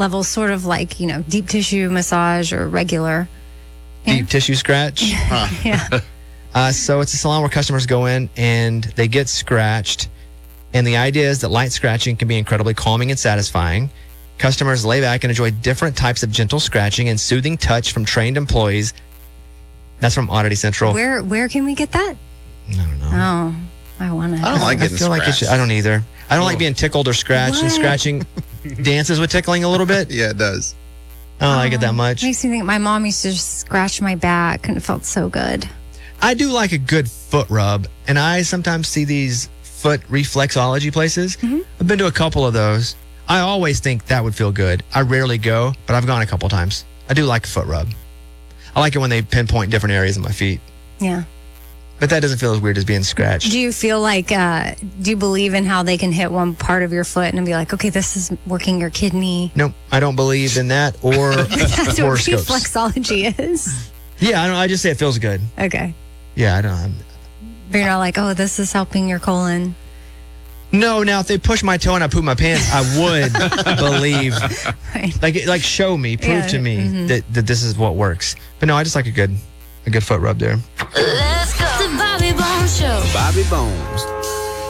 levels, sort of like, deep tissue massage or regular. Deep tissue scratch. Yeah. So it's a salon where customers go in and they get scratched. And the idea is that light scratching can be incredibly calming and satisfying. Customers lay back and enjoy different types of gentle scratching and soothing touch from trained employees. That's from Oddity Central. Where can we get that? I don't know. Oh, I want to. I don't like I getting feel like scratched. I don't either. I don't like being tickled or scratched. And What? scratching dances with tickling a little bit. Yeah, it does. I don't like it that much. Makes me think my mom used to just scratch my back and it felt so good. I do like a good foot rub, and I sometimes see these foot reflexology places. I've been to a couple of those. I always think that would feel good. I rarely go, but I've gone a couple times. I do like a foot rub. I like it when they pinpoint different areas of my feet, Yeah. but that doesn't feel as weird as being scratched. Do you feel like, do you believe in how they can hit one part of your foot and be like, okay, this is working your kidney? Nope, I don't believe in that or That's what horoscopes. reflexology is. Yeah, I just say it feels good. Okay. Yeah, I don't. But you're not like, oh, this is helping your colon. No, now if they push my toe and I poop my pants, I would believe. Right. Like show me, prove Yeah, to me that this is what works. But no, I just like a good foot rub there. Let's go. The Bobby Bones Show. Bobby Bones.